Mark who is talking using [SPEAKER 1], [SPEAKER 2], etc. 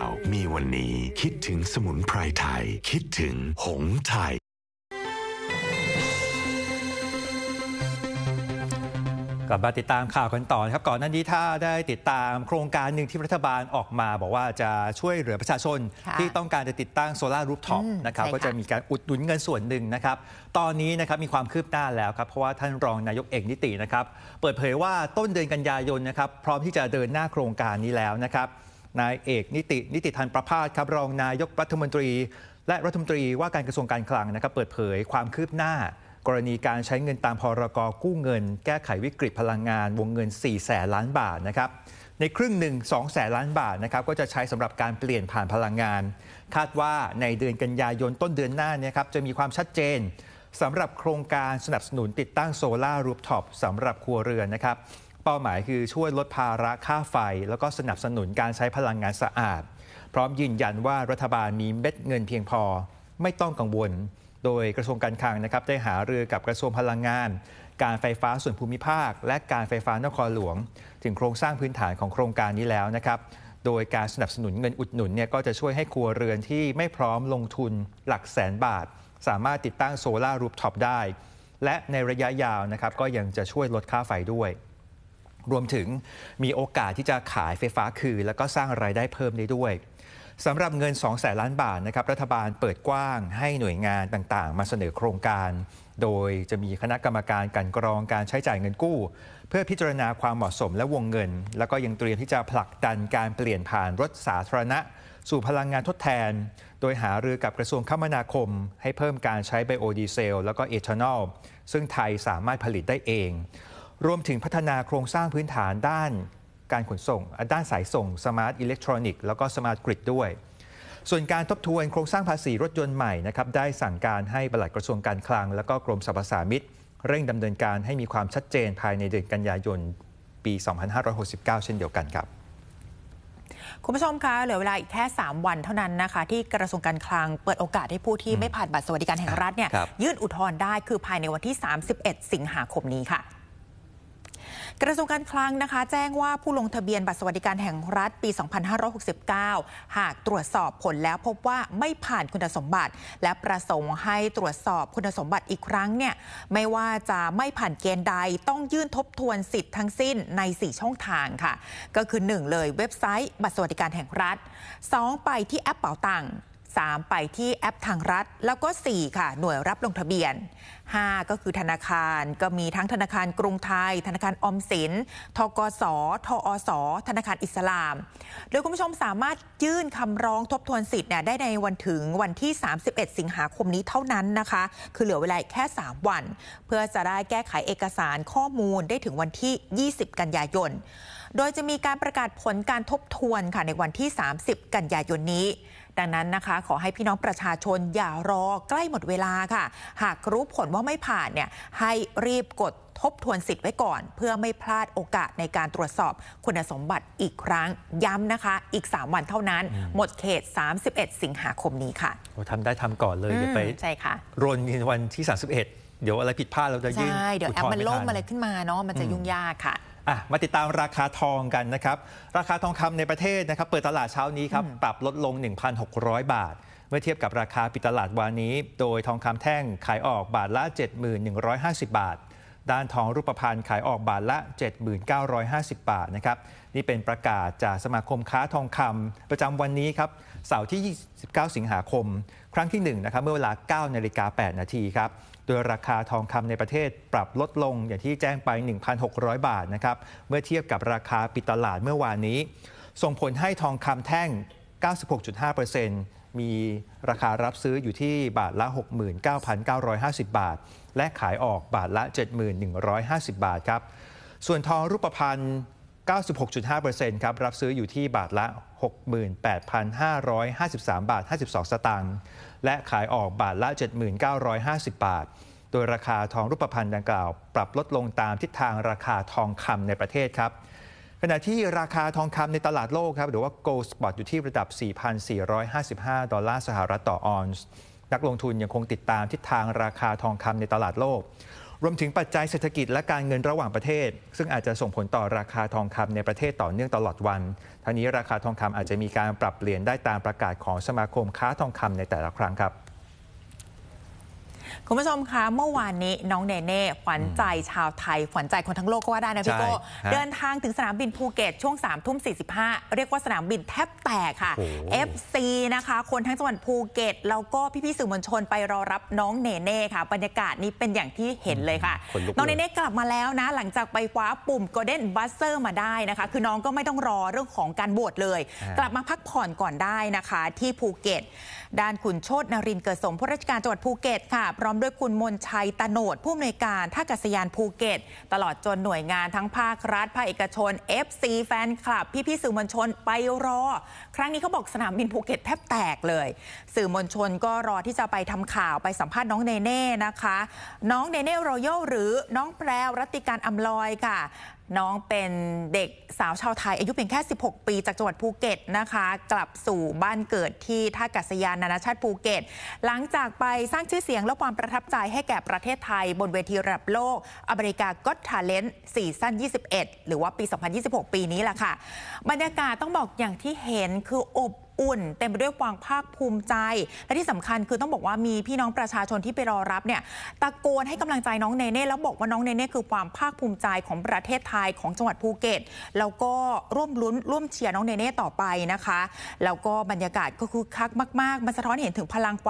[SPEAKER 1] มีวันนี้คิดถึงสมุนไพรไทยคิดถึงหงส์ไทย
[SPEAKER 2] กลับมาติดตามข่าวกันต่อครับก่อนหน้านี้ถ้าได้ติดตามโครงการหนึ่งที่รัฐบาลออกมาบอกว่าจะช่วยเหลือประชาชนที่ต้องการจะติดตั้งโซลาร์รูฟท็อปนะครับก็จะมีการอุดหนุนเงินส่วนหนึ่งนะครับตอนนี้นะครับมีความคืบหน้าแล้วครับเพราะว่าท่านรองนายกเอกนิตินะครับเปิดเผยว่าต้นเดือนกันยายนนะครับพร้อมที่จะเดินหน้าโครงการนี้แล้วนะครับนายเอกนิติธันประภาสครับรองนายกรัฐมนตรีและรัฐมนตรีว่าการกระทรวงการคลังนะครับเปิดเผยความคืบหน้ากรณีการใช้เงินตามพรก.กู้เงินแก้ไขวิกฤตพลังงานวงเงิน 400,000 ล้านบาทนะครับในครึ่งหนึ่ง 200,000 ล้านบาทนะครับก็จะใช้สำหรับการเปลี่ยนผ่านพลังงานคาดว่าในเดือนกันยายนต้นเดือนหน้าเนี่ยครับจะมีความชัดเจนสำหรับโครงการสนับสนุนติดตั้งโซลาร์รูฟท็อปสำหรับครัวเรือนนะครับเป้าหมายคือช่วยลดภาระค่าไฟแล้วก็สนับสนุนการใช้พลังงานสะอาดพร้อมยืนยันว่ารัฐบาลมีเม็ดเงินเพียงพอไม่ต้องกังวลโดยกระทรวงการคลังนะครับได้หารือกับกระทรวงพลังงานการไฟฟ้าส่วนภูมิภาคและการไฟฟ้านครหลวงถึงโครงสร้างพื้นฐานของโครงการนี้แล้วนะครับโดยการสนับสนุนเงินอุดหนุนเนี่ยก็จะช่วยให้ครัวเรือนที่ไม่พร้อมลงทุนหลักแสนบาทสามารถติดตั้งโซลาร์รูฟท็อปได้และในระยะยาวนะครับก็ยังจะช่วยลดค่าไฟด้วยรวมถึงมีโอกาสที่จะขายไฟฟ้าคืนแล้วก็สร้างรายได้เพิ่มได้ด้วยสำหรับเงิน 200,000 ล้านบาทนะครับรัฐบาลเปิดกว้างให้หน่วยงานต่างๆมาเสนอโครงการโดยจะมีคณะกรรมการกลั่นกรองการใช้จ่ายเงินกู้เพื่อพิจารณาความเหมาะสมและวงเงินแล้วก็ยังเตรียมที่จะผลักดันการเปลี่ยนผ่านรถสาธารณะสู่พลังงานทดแทนโดยหารือกับกระทรวงคมนาคมให้เพิ่มการใช้ไบโอดีเซลแล้วก็เอทานอลซึ่งไทยสามารถผลิตได้เองรวมถึงพัฒนาโครงสร้างพื้นฐานด้านการขนส่งด้านสายส่งสมาร์ทอิเล็กทรอนิกส์แล้วก็สมาร์ทกริดด้วยส่วนการทบทวนโครงสร้างภาษีรถยนต์ใหม่นะครับได้สั่งการให้ปลัดกระทรวงการคลังและก็กรมสรรพสามิตเร่งดำเนินการให้มีความชัดเจนภายในเดือนกันยายนปี 2569 เช่นเดียวกันครับ
[SPEAKER 3] คุณผู้ชมคะเหลือเวลาอีกแค่3วันเท่านั้นนะคะที่กระทรวงการคลังเปิดโอกาสให้ผู้ที่ไม่ผ่านบัตรสวัสดิการแห่งรัฐเนี่ยยื่นอุทธรณ์ได้คือภายในวันที่31สิงหาคมนี้ค่ะกระทรวงการคลังนะคะแจ้งว่าผู้ลงทะเบียนบัตรสวัสดิการแห่งรัฐปี 2569 หากตรวจสอบผลแล้วพบว่าไม่ผ่านคุณสมบัติและประสงค์ให้ตรวจสอบคุณสมบัติอีกครั้งเนี่ยไม่ว่าจะไม่ผ่านเกณฑ์ใดต้องยื่นทบทวนสิทธิ์ทั้งสิ้นใน4ช่องทางค่ะก็คือ1เลยเว็บไซต์บัตรสวัสดิการแห่งรัฐ2ไปที่แอปเป๋าตังค์3ไปที่แอปทางรัฐแล้วก็4ค่ะหน่วยรับลงทะเบียน5ก็คือธนาคารก็มีทั้งธนาคารกรุงไทยธนาคารออมสินธกส.ทอส.ธนาคารอิสลามโดยคุณผู้ชมสามารถยื่นคำร้องทบทวนสิทธิ์เนี่ยได้ในวันถึงวันที่31สิงหาคมนี้เท่านั้นนะคะคือเหลือเวลาแค่3วันเพื่อจะได้แก้ไขเอกสารข้อมูลได้ถึงวันที่20กันยายนโดยจะมีการประกาศผลการทบทวนค่ะในวันที่30กันยายนนี้ดังนั้นนะคะขอให้พี่น้องประชาชนอย่ารอใกล้หมดเวลาค่ะหากรู้ผลว่าไม่ผ่านเนี่ยให้รีบกดทบทวนสิทธิ์ไว้ก่อนเพื่อไม่พลาดโอกาสในการตรวจสอบคุณสมบัติอีกครั้งย้ำนะคะอีก3วันเท่านั้นหมดเขต31สิงหาคมนี้ค่ะ
[SPEAKER 2] ทำได้ทำก่อนเลยอย่าไป
[SPEAKER 3] ใช่ค่ะ
[SPEAKER 2] รนวันที่31เดี๋ยวอะไรผิดพลาดเราจะยื่น
[SPEAKER 3] เดี๋ยวแอปมันล่มอะไรขึ้นมาเนาะมันจะยุ่งยากค่ะ
[SPEAKER 2] มาติดตามราคาทองกันนะครับราคาทองคำในประเทศนะครับเปิดตลาดเช้านี้ครับปรับลดลง 1,600 บาทเมื่อเทียบกับราคาปิดตลาดวันนี้โดยทองคำแท่งขายออกบาทละ 7,150 บาทด้านทองรูปพรรณขายออกบาทละ 7,950 บาทนะครับนี่เป็นประกาศจากสมาคมค้าทองคำประจำวันนี้ครับเสาร์ที่29สิงหาคมครั้งที่1นะครับเมื่อเวลา 9:08 น.ครับโดยราคาทองคำในประเทศปรับลดลงอย่างที่แจ้งไป 1,600 บาทนะครับเมื่อเทียบกับราคาปิดตลาดเมื่อวานนี้ส่งผลให้ทองคำแท่ง 96.5% มีราคารับซื้ออยู่ที่บาทละ 69,950 บาทและขายออกบาทละ 7,150 บาทครับส่วนทองรูปพรรณ 96.5% ครับรับซื้ออยู่ที่บาทละ 68,553 บาท 52 สตางค์และขายออกบาทละ 7,950 บาทโดยราคาทองรูปพรรณดังกล่าวปรับลดลงตามทิศทางราคาทองคำในประเทศครับขณะที่ราคาทองคำในตลาดโลกครับหรือว่า Gold Spot อยู่ที่ระดับ 4,455 ดอลลาร์สหรัฐต่อออนซ์นักลงทุนยังคงติดตามทิศทางราคาทองคำในตลาดโลกรวมถึงปัจจัยเศรษฐกิจและการเงินระหว่างประเทศซึ่งอาจจะส่งผลต่อราคาทองคำในประเทศต่อเนื่องตลอดวันทั้งนี้ราคาทองคำอาจจะมีการปรับเปลี่ยนได้ตามประกาศของสมาคมค้าทองคำในแต่ละครั้งครับ
[SPEAKER 3] คุณผู้ชมคะเมื่อวานนี้น้องเนเน่ขวัญใจชาวไทยขวัญใจคนทั้งโลกก็ว่าได้นะพี่โก้เดินทางถึงสนามบินภูเก็ตช่วง3:45เรียกว่าสนามบินแทบแตกค่ะ FC นะคะคนทั้งจังหวัดภูเก็ตแล้วก็พี่ๆสื่อมวลชนไปรอรับน้องเนเน่ค่ะบรรยากาศนี้เป็นอย่างที่เห็นเลยค่ะน้องเนเน่กลับมาแล้วนะหลังจากไปคว้าปุ่ม Golden Buzzer มาได้นะคะคือน้องก็ไม่ต้องรอเรื่องของการโหวตเลยกลับมาพักผ่อนก่อนได้นะคะที่ภูเก็ตด้านคุณโชตินรินทร์เกิดสมผู้ราชการจังหวัดภูเก็ตค่ะพร้อมด้วยคุณมนชัยตโนดผู้อำนวยการท่าอากาศยานภูเก็ตตลอดจนหน่วยงานทั้งภาครัฐภาคเอกชน FC แฟนคลับพี่ๆสื่อมวลชนไปรอครั้งนี้เขาบอกสนามบินภูเก็ตแทบแตกเลยสื่อมวลชนก็รอที่จะไปทำข่าวไปสัมภาษณ์น้องเนเน่นะคะน้องเนเน่รอยัลหรือน้องแพรวรัตติการอำลอยค่ะน้องเป็นเด็กสาวชาวไทยอายุเพียงแค่16ปีจากจังหวัดภูเก็ตนะคะกลับสู่บ้านเกิดที่ท่าอากาศยานนานาชาติภูเก็ตหลังจากไปสร้างชื่อเสียงและความประทับใจให้แก่ประเทศไทยบนเวทีระดับโลกอเมริกาก็อต Talent ซีซั่น21หรือว่าปี2026ปีนี้แหละค่ะบรรยากาศต้องบอกอย่างที่เห็นคืออบอุ่นเต็มไปด้วยความภาคภูมิใจและที่สำคัญคือต้องบอกว่ามีพี่น้องประชาชนที่ไปรอรับเนี่ยตะโกนให้กำลังใจน้องเนเน่แล้วบอกว่าน้องเนเน่คือความภาคภูมิใจของประเทศไทยของจังหวัดภูเก็ตแล้วก็ร่วมลุ้นร่วมเชียร์น้องเนเน่ต่อไปนะคะแล้วก็บรรยากาศก็คึกคักมากๆมันสะท้อนเห็นถึงพลัง